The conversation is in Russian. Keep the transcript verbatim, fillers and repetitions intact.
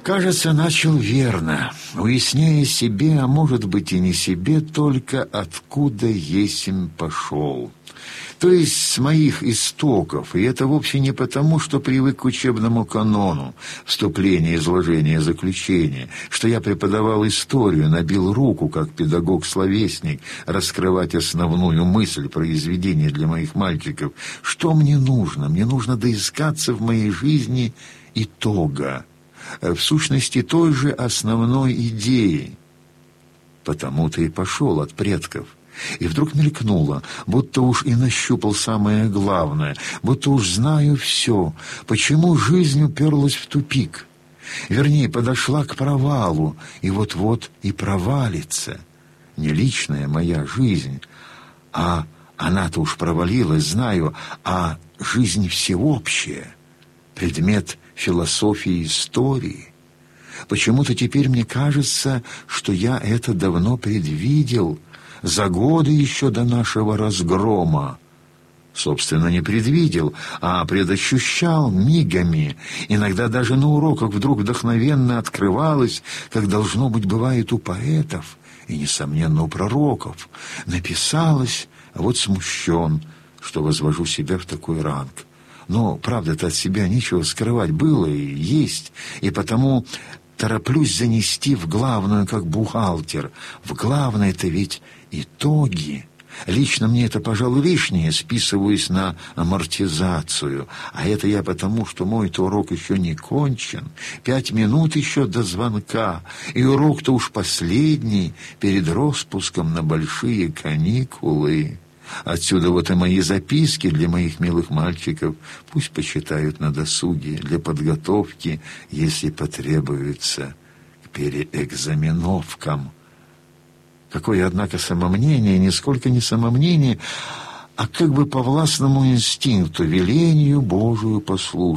Кажется, начал верно, уясняя себе, а может быть и не себе, только откуда есмь пошел. То есть с моих истоков, и это вовсе не потому, что привык к учебному канону, вступление, изложение, заключение, что я преподавал историю, набил руку, как педагог-словесник, раскрывать основную мысль произведения для моих мальчиков. Что мне нужно? Мне нужно доискаться в моей жизни итога, в сущности той же основной идеи. Потому-то и пошел от предков. И вдруг мелькнуло, будто уж и нащупал самое главное, будто уж знаю все, почему жизнь уперлась в тупик. Вернее, подошла к провалу, и вот-вот и провалится. Не личная моя жизнь, а она-то уж провалилась, знаю, а жизнь всеобщая, предмет философии истории. Почему-то теперь мне кажется, что я это давно предвидел, за годы еще до нашего разгрома. Собственно, не предвидел, а предощущал мигами. Иногда даже на уроках вдруг вдохновенно открывалось, как должно быть бывает у поэтов и, несомненно, у пророков. Написалось, а вот смущен, что возвожу себя в такой ранг. Но, правда-то, от себя нечего скрывать было и есть, и потому тороплюсь занести в главную, как бухгалтер. В главное-то ведь итоги. Лично мне это, пожалуй, лишнее, списываюсь на амортизацию. А это я потому, что мой-то урок еще не кончен. Пять минут еще до звонка. И урок-то уж последний, перед распуском на большие каникулы. Отсюда вот и мои записки для моих милых мальчиков. Пусть почитают на досуге, для подготовки, если потребуется, к переэкзаменовкам. Какое, однако, самомнение, нисколько не самомнение, а как бы по властному инстинкту, велению Божию послушать.